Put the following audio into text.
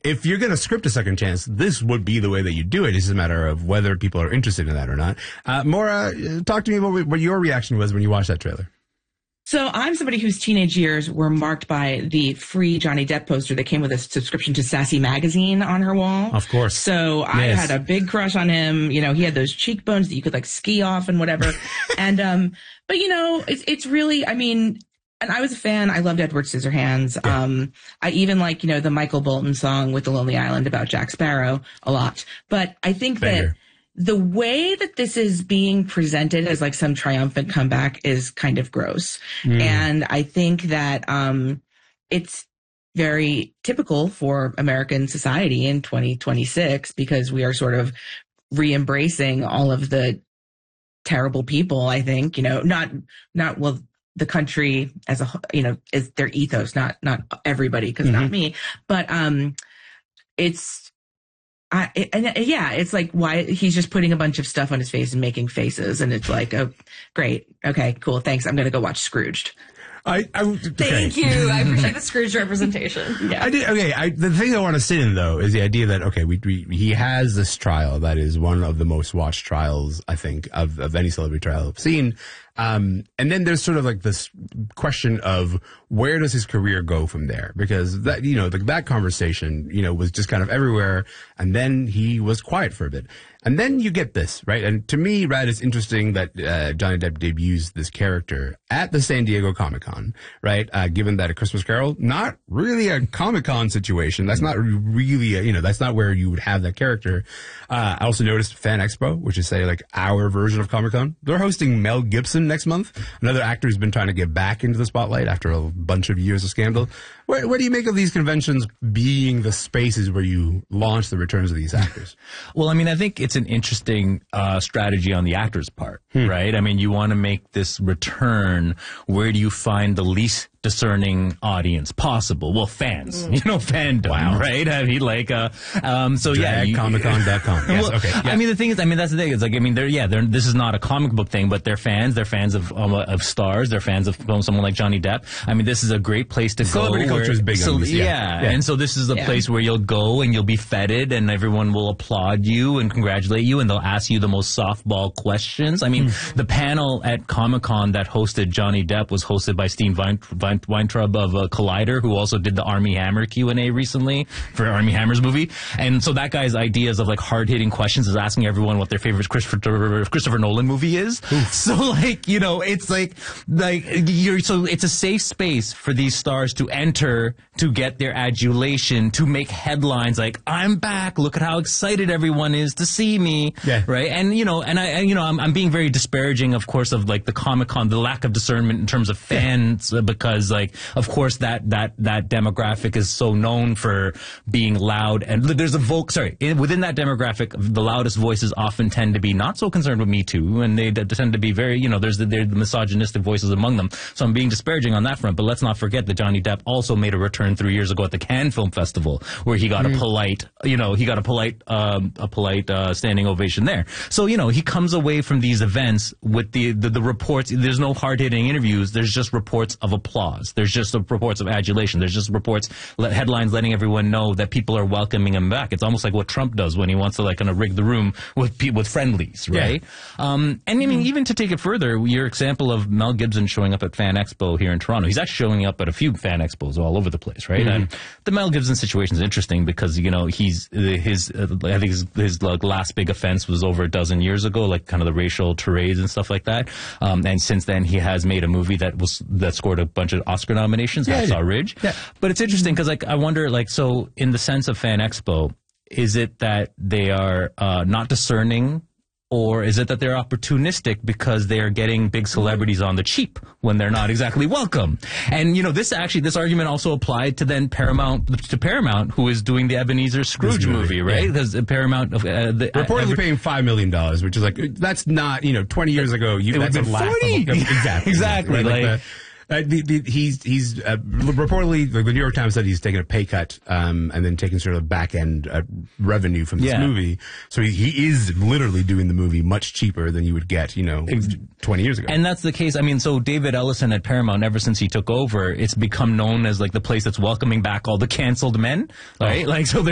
if you're going to script a second chance, this would be the way that you do it. It's just a matter of whether people are interested in that or not. Maura, talk to me about what your reaction was when you watched that trailer. So I'm somebody whose teenage years were marked by the free Johnny Depp poster that came with a subscription to Sassy Magazine on her wall. Of course. So I had a big crush on him. You know, he had those cheekbones that you could like ski off and whatever. And, but you know, it's really, I mean, and I was a fan. I loved Edward Scissorhands. Yeah. I even like, you know, the Michael Bolton song with The Lonely Island about Jack Sparrow a lot. But I think that the way that this is being presented as like some triumphant comeback is kind of gross. And I think that it's very typical for American society in 2026 because we are sort of re-embracing all of the terrible people, I think, you know, not well, the country as a, you know, is their ethos, not everybody, because not me, but it's like, why he's just putting a bunch of stuff on his face and making faces. And it's like, oh, great. Okay, cool. Thanks. I'm going to go watch Scrooged. Thank you. I appreciate the Scrooge representation. Yeah. The thing I want to sit in, though, is the idea that, okay, he has this trial that is one of the most watched trials, I think, of any celebrity trial I've seen. And then there's sort of like this question of where does his career go from there? Because that, you know, that conversation, you know, was just kind of everywhere. And then he was quiet for a bit. And then you get this, right? And to me, Rad, it's interesting that Johnny Depp debuts this character at the San Diego Comic-Con, right? Given that A Christmas Carol, not really a Comic-Con situation. That's not really, that's not where you would have that character. I also noticed Fan Expo, which is, say, like our version of Comic-Con. They're hosting Mel Gibson next month, another actor who's been trying to get back into the spotlight after a bunch of years of scandal. What do you make of these conventions being the spaces where you launch the returns of these actors? Well, I mean, I think it's an interesting strategy on the actor's part, right? I mean, you want to make this return. Where do you find the least discerning audience possible? Well, fans, fandom, right? I mean, like, Comiccon.com. Yes, well, okay. Yeah. I mean, the thing is, that's the thing. It's like, I mean, this is not a comic book thing, but they're fans. They're fans of stars. They're fans of someone like Johnny Depp. I mean, this is a great place to go. Celebrity culture is big on this. Yeah. And so this is a place where you'll go and you'll be feted and everyone will applaud you and congratulate you and they'll ask you the most softball questions. I mean, the panel at Comic-Con that hosted Johnny Depp was hosted by Steve Weintraub of Collider, who also did the Armie Hammer Q&A recently for Armie Hammer's movie. And so that guy's ideas of like hard-hitting questions is asking everyone what their favorite Christopher Nolan movie is. So like, it's so it's a safe space for these stars to enter, to get their adulation, to make headlines like, I'm back, look at how excited everyone is to see me. Yeah. Right. And, I'm being very disparaging, of course, of like the Comic-Con, the lack of discernment in terms of fans, because like, of course, that demographic is so known for being loud. And there's within that demographic, the loudest voices often tend to be not so concerned with Me Too. And they tend to be very, there's the misogynistic voices among them. So I'm being disparaging on that front. But let's not forget that Johnny Depp also made a return 3 years ago at the Cannes Film Festival, where he got a polite standing ovation there. So, he comes away from these events with the reports. There's no hard-hitting interviews. There's just reports of applause. There's just reports of adulation. There's just reports, headlines letting everyone know that people are welcoming him back. It's almost like what Trump does when he wants to like kind of rig the room with friendlies, right? Yeah. And I mean, even to take it further, your example of Mel Gibson showing up at Fan Expo here in Toronto, he's actually showing up at a few Fan Expos all over the place, right? And the Mel Gibson situation is interesting because, his last big offense was over a dozen years ago, like kind of the racial tirades and stuff like that. And since then, he has made a movie that scored a bunch of Oscar nominations, Hacksaw Ridge. Yeah. But it's interesting because, like, I wonder, like, so in the sense of Fan Expo, is it that they are not discerning, or is it that they're opportunistic because they are getting big celebrities on the cheap when they're not exactly welcome? And, this argument also applied to Paramount, who is doing the Ebenezer Scrooge movie, right? Because Paramount... reportedly paying $5 million, which is like, that's not, 20 years ago, that's a laugh. Exactly. Right? He's reportedly, the New York Times said he's taken a pay cut and then taking sort of back end revenue from this movie. So he is literally doing the movie much cheaper than you would get 20 years ago. And that's the case. I mean, so David Ellison at Paramount, ever since he took over, it's become known as like the place that's welcoming back all the canceled men, right? Like, so